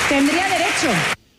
tendría derecho.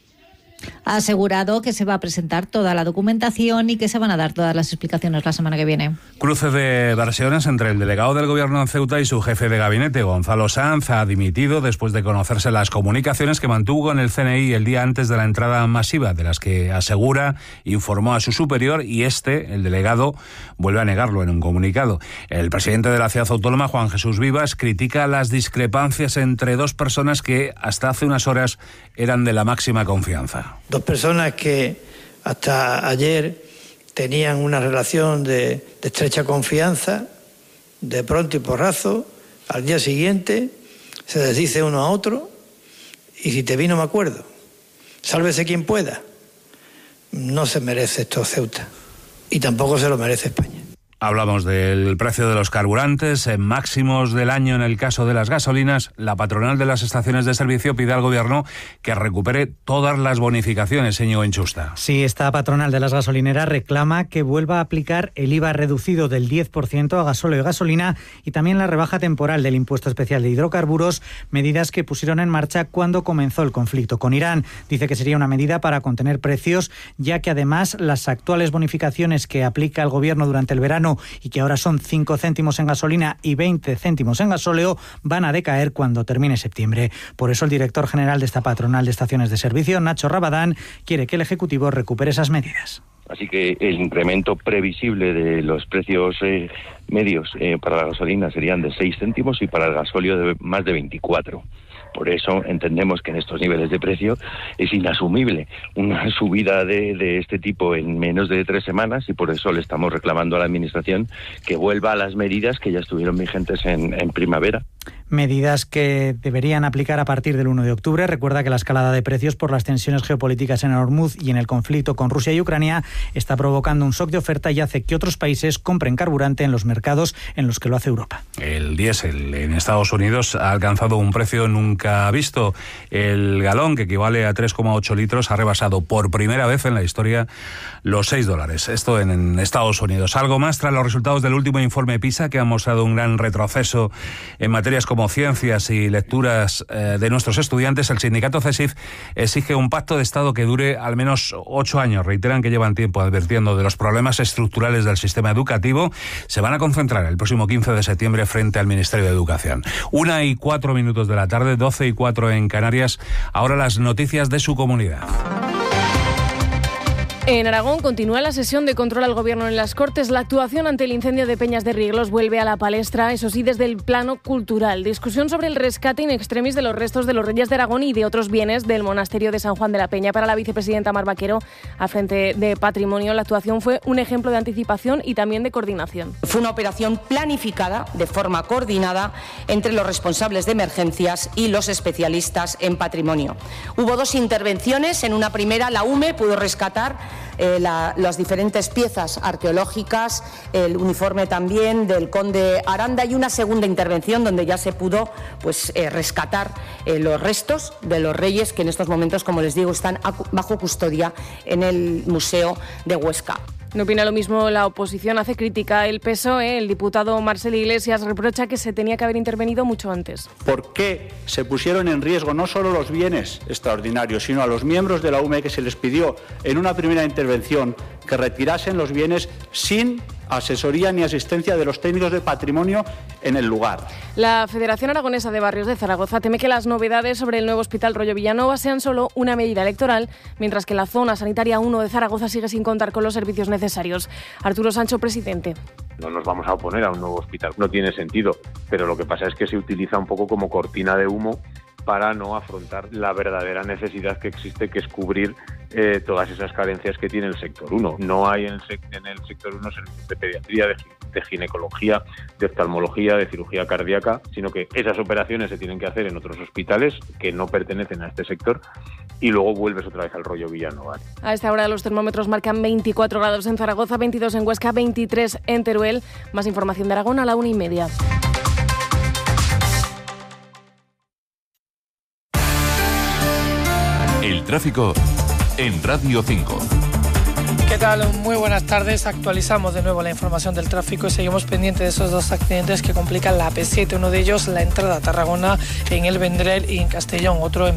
Ha asegurado que se va a presentar toda la documentación y que se van a dar todas las explicaciones la semana que viene. Cruce de versiones entre el delegado del Gobierno en Ceuta y su jefe de gabinete. Gonzalo Sanz ha dimitido después de conocerse las comunicaciones que mantuvo con el CNI el día antes de la entrada masiva, de las que asegura informó a su superior, y el delegado, vuelve a negarlo en un comunicado. El presidente de la ciudad autónoma, Juan Jesús Vivas, critica las discrepancias entre dos personas que hasta hace unas horas eran de la máxima confianza. Dos personas que hasta ayer tenían una relación de estrecha confianza, de pronto y porrazo, al día siguiente se desdice uno a otro, y si te vi no me acuerdo. Sálvese quien pueda. No se merece esto Ceuta, y tampoco se lo merece España. Hablamos del precio de los carburantes, en máximos del año en el caso de las gasolinas. La patronal de las estaciones de servicio pide al Gobierno que recupere todas las bonificaciones, Íñigo Inchusta. Sí, esta patronal de las gasolineras reclama que vuelva a aplicar el IVA reducido del 10% a gasóleo y gasolina, y también la rebaja temporal del impuesto especial de hidrocarburos, medidas que pusieron en marcha cuando comenzó el conflicto con Irán. Dice que sería una medida para contener precios, ya que además las actuales bonificaciones que aplica el Gobierno durante el verano, y que ahora son 5 céntimos en gasolina y 20 céntimos en gasóleo, van a decaer cuando termine septiembre. Por eso el director general de esta patronal de estaciones de servicio, Nacho Rabadán, quiere que el Ejecutivo recupere esas medidas. Así que el incremento previsible de los precios medios para la gasolina serían de 6 céntimos y para el gasóleo de más de 24. Por eso entendemos que en estos niveles de precio es inasumible una subida de este tipo en menos de 3 semanas, y por eso le estamos reclamando a la Administración que vuelva a las medidas que ya estuvieron vigentes en primavera. Medidas que deberían aplicar a partir del 1 de octubre. Recuerda que la escalada de precios por las tensiones geopolíticas en Hormuz y en el conflicto con Rusia y Ucrania está provocando un shock de oferta y hace que otros países compren carburante en los mercados en los que lo hace Europa. El diésel en Estados Unidos ha alcanzado un precio nunca visto. El galón, que equivale a 3,8 litros, ha rebasado por primera vez en la historia los $6. Esto en Estados Unidos. Algo más tras los resultados del último informe PISA, que ha mostrado un gran retroceso en materias como ciencias y lecturas de nuestros estudiantes. El sindicato CESIF exige un pacto de Estado que dure al menos 8 años. Reiteran que llevan tiempo advirtiendo de los problemas estructurales del sistema educativo. Se van a concentrar el próximo 15 de septiembre frente al Ministerio de Educación. 1:04 de la tarde, 12:04 en Canarias. Ahora las noticias de su comunidad. En Aragón continúa la sesión de control al Gobierno en las Cortes. La actuación ante el incendio de Peñas de Rieglos vuelve a la palestra, eso sí, desde el plano cultural. Discusión sobre el rescate in extremis de los restos de los Reyes de Aragón y de otros bienes del monasterio de San Juan de la Peña. Para la vicepresidenta Mar Vaquero, al frente de Patrimonio, la actuación fue un ejemplo de anticipación y también de coordinación. Fue una operación planificada de forma coordinada entre los responsables de emergencias y los especialistas en patrimonio. Hubo 2 intervenciones. En una primera, la UME pudo rescatar las diferentes piezas arqueológicas, el uniforme también del conde Aranda, y una segunda intervención donde ya se pudo rescatar los restos de los reyes, que en estos momentos, como les digo, están bajo custodia en el Museo de Huesca. No opina lo mismo la oposición, hace crítica el PSOE. El diputado Marcel Iglesias reprocha que se tenía que haber intervenido mucho antes. ¿Por qué se pusieron en riesgo no solo los bienes extraordinarios, sino a los miembros de la UME, que se les pidió en una primera intervención que retirasen los bienes sin asesoría ni asistencia de los técnicos de patrimonio en el lugar? La Federación Aragonesa de Barrios de Zaragoza teme que las novedades sobre el nuevo Hospital Rollo Villanova sean solo una medida electoral, mientras que la zona sanitaria 1 de Zaragoza sigue sin contar con los servicios necesarios. Arturo Sancho, presidente. No nos vamos a oponer a un nuevo hospital, no tiene sentido, pero lo que pasa es que se utiliza un poco como cortina de humo para no afrontar la verdadera necesidad que existe, que es cubrir todas esas carencias que tiene el sector 1. No hay en el sector 1 servicios de pediatría, de ginecología, de oftalmología, de cirugía cardíaca, sino que esas operaciones se tienen que hacer en otros hospitales que no pertenecen a este sector, y luego vuelves otra vez al Rollo Villanova. A esta hora los termómetros marcan 24 grados en Zaragoza, 22 en Huesca, 23 en Teruel. Más información de Aragón a la 1:30. El tráfico en Radio 5. ¿Qué tal? Muy buenas tardes. Actualizamos de nuevo la información del tráfico y seguimos pendientes de esos 2 accidentes que complican la AP7. Uno de ellos, la entrada a Tarragona en el Vendrell y en Castellón. Otro en